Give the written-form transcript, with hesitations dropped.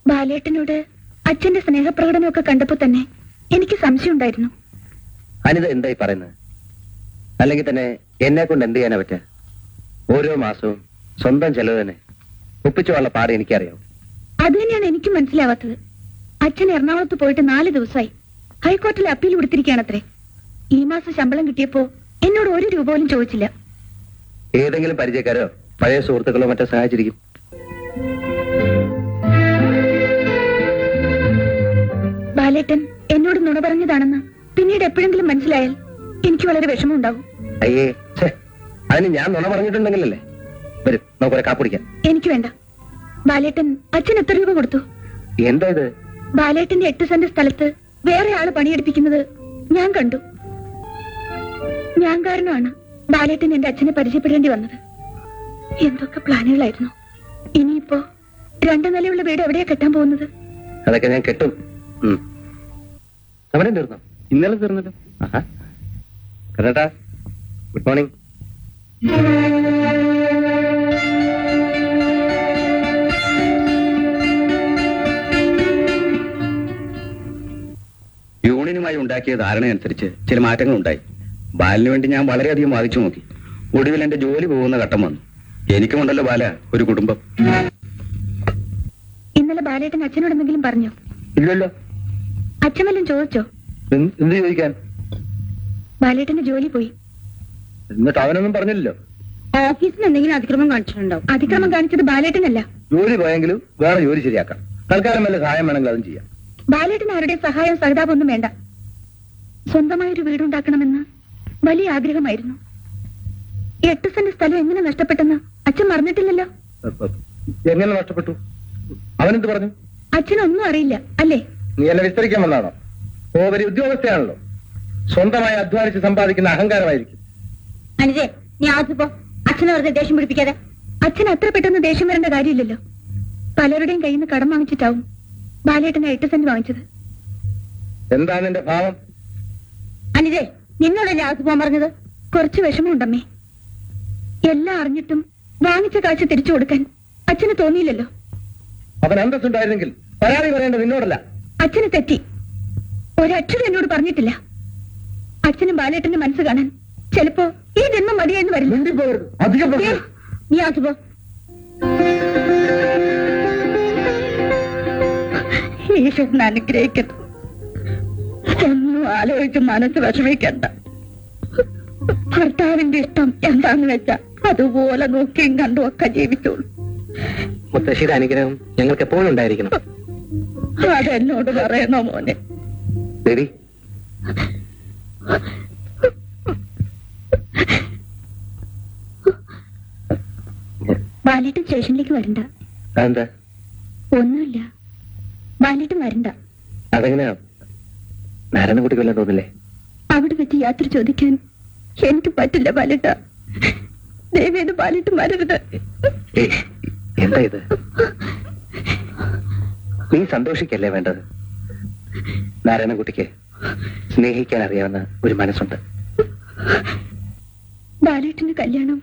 ബാലേട്ടനോട് അച്ഛന്റെ സ്നേഹപ്രകടനമൊക്കെ കണ്ടപ്പോ തന്നെ എനിക്ക് സംശയം ഉണ്ടായിരുന്നു. അനിത എന്തായി പറയുന്നത്? അല്ലെങ്കിൽ തന്നെ എന്നെ കൊണ്ട് എന്ത് ചെയ്യാനാ പറ്റുക? ഓരോ മാസവും സ്വന്തം ചെലവ് തന്നെ ഒപ്പിച്ചുള്ള പാട് എനിക്കറിയാം. അത് തന്നെയാണ് എനിക്ക് മനസ്സിലാവാത്തത്. അച്ഛൻ എറണാകുളത്ത് പോയിട്ട് 4 ദിവസമായി. ഹൈക്കോടതിയിൽ അപ്പീൽ കൊടുത്തിരിക്കുകയാണത്രേ. ഈ മാസം ശമ്പളം കിട്ടിയപ്പോ എന്നോട് 1 രൂപ പോലും ചോദിച്ചില്ല. ഏതെങ്കിലും പരിചയക്കാരോ പഴയ സുഹൃത്തുക്കളോ മറ്റോ സഹായിച്ചിരിക്കും. ബാലേട്ടൻ എന്നോട് നുണ പറഞ്ഞതാണെന്ന് പിന്നീട് എപ്പോഴെങ്കിലും മനസ്സിലായാൽ എനിക്ക് വളരെ വിഷമമുണ്ടാകും. അയ്യേ, അതിന് ഞാൻ നുണ പറഞ്ഞിട്ടുണ്ടെങ്കിലല്ലേ. വരും, നമുക്ക് കാപ്പ് കുടിക്കാം. എനിക്ക് വേണ്ട. ബാലേട്ടൻ അച്ഛൻ എത്ര രൂപ കൊടുത്തു? എന്താ ഇത്? ബാലേട്ടന്റെ 8 സെന്റ് സ്ഥലത്ത് വേറെ ആള് പണിയെടുപ്പിക്കുന്നത് ഞാൻ കണ്ടു. ഞാൻ കാരണമാണ് ബാലേട്ടൻ എന്റെ അച്ഛനെ പരിചയപ്പെടേണ്ടി വന്നത്. എന്തൊക്കെ പ്ലാനുകളായിരുന്നു. ഇനിയിപ്പോ 2 നിലയുള്ള വീട് എവിടെയാ കെട്ടാൻ പോകുന്നത്? അതൊക്കെ ഞാൻ കെട്ടും. സമരം തീർന്നോ? ഇന്നലെ തീർന്നല്ലോ. കരേട്ടാ, ഗുഡ് മോർണിംഗ്. യൂണിയനുമായി ഉണ്ടാക്കിയ ധാരണയനുസരിച്ച് ചില മാറ്റങ്ങൾ ഉണ്ടായി. ബാലിന് വേണ്ടി ഞാൻ വളരെയധികം വാദിച്ചു നോക്കി. ഒടുവിൽ എന്റെ ജോലി പോകുന്ന ഘട്ടം വന്നു. എനിക്കുമുണ്ടല്ലോ ബാല, ഒരു കുടുംബം. ഇന്നലെ ബാലേട്ടൻ അച്ഛനോട് എന്തെങ്കിലും പറഞ്ഞോ? ഇല്ലല്ലോ. അച്ഛൻ വല്ലതും ചോദിച്ചോ? എന്ത് ചോദിക്കാൻ? ബാലേട്ടന്റെ ജോലി പോയി. എന്നിട്ട് അവനൊന്നും പറഞ്ഞില്ലല്ലോ. ഓഫീസിന് എന്തെങ്കിലും അതിക്രമം കാണിച്ചിട്ടുണ്ടാവും. അതിക്രമം കാണിച്ചത് ബാലേട്ടനല്ല. ജോലി പോയെങ്കിലും വേറെ ജോലി ശരിയാക്കാം. തൽക്കാലം വല്ല സഹായം വേണമെങ്കിൽ അതും ചെയ്യാം. ബാലേട്ടന് ആരുടെ സഹായം സഹതാപമൊന്നും വേണ്ട. സ്വന്തമായൊരു വീടുണ്ടാക്കണമെന്ന് വലിയ ആഗ്രഹമായിരുന്നു. 8 സെന്റ് സ്ഥലം എങ്ങനെ നഷ്ടപ്പെട്ടെന്ന് അച്ഛൻ മറന്നിട്ടില്ലല്ലോ. എങ്ങനെ നഷ്ടപ്പെട്ടു? അവനെന്ത് പറഞ്ഞു? അച്ഛനൊന്നും അറിയില്ല അല്ലേ? നീ എന്നെ വിസ്തരിക്കാൻ വന്നാണോ? ഒരു ഉദ്യോഗസ്ഥയാണല്ലോ. സ്വന്തമായി അധ്വാനിച്ച് സമ്പാദിക്കുന്ന അഹങ്കാരമായിരിക്കും. അനുജേ, നീ ആദ്യപ്പോ അച്ഛനെ വെറുതെ ദേഷ്യം പിടിപ്പിക്കാതെ. അച്ഛൻ അത്ര പെട്ടെന്ന് ദേഷ്യം വരേണ്ട കാര്യമില്ലല്ലോ. പലരുടെയും കയ്യിൽ നിന്ന് കടം വാങ്ങിച്ചിട്ടാവും ബാലേട്ടന് 8 സെന്റ് വാങ്ങിച്ചത്. എന്താണ് എന്റെ ഭാവം? അനുജേ, നിന്നോടല്ലേ ആദ്യപ്പോ പറഞ്ഞത്? കുറച്ച് വിഷമമുണ്ടമ്മേ. എല്ലാം അറിഞ്ഞിട്ടും വാങ്ങിച്ച കാശ് തിരിച്ചു കൊടുക്കാൻ അച്ഛന് തോന്നിയില്ലല്ലോ. അവൻ അന്തസ്സുണ്ടായിരുന്നെങ്കിൽ പരാതി പറയേണ്ടത് നിന്നോടല്ല. അച്ഛന് തെറ്റി. ഒരക്ഷരം എന്നോട് പറഞ്ഞിട്ടില്ല. അച്ഛനും ബാലേട്ടന്റെ മനസ്സ് കാണാൻ ചിലപ്പോ ഈ ജന്മം മതിയെന്ന് വരില്ല. നീ ആദ്യപ്പോ ഈശ്വരൻ അനുഗ്രഹിക്കുന്നു. ഒന്നും ആലോചിച്ച് മനസ്സ് വിഷമിക്കണ്ട. ഭർത്താവിന്റെ ഇഷ്ടം എന്താന്ന് വെച്ചാ അതുപോലെ നോക്കിയും കണ്ടും ഒക്കെ ജീവിച്ചോളൂ. മുത്തശ്ശിയുടെ അനുഗ്രഹം ഞങ്ങൾക്ക് എപ്പോഴും ഉണ്ടായിരിക്കണം. അതെന്നോട് പറയണോ മോനെ? ദേവി, ബാലേട്ടൻ സ്റ്റേഷനിലേക്ക് വരണ്ട. അതെന്താ? ഒന്നുമില്ല, ബാലേട്ടൻ വരണ്ട. അതെങ്ങനെയാ? നാരായണൻകുട്ടിക്ക് വല്ലതും തോന്നില്ലേ? അവിടെ വെച്ച് യാത്ര ചോദിക്കാൻ എനിക്ക് പറ്റില്ല ബാലേട്ട. ദയവേത് ബാലേട്ടൻ വരരുത്. എന്താ ഇത്? നീ സന്തോഷിക്കല്ലേ വേണ്ടത്? നാരായണൻകുട്ടിക്ക് സ്നേഹിക്കാൻ അറിയാവുന്ന ഒരു മനസ്സുണ്ട്. ബാലേട്ടന്റെ കല്യാണം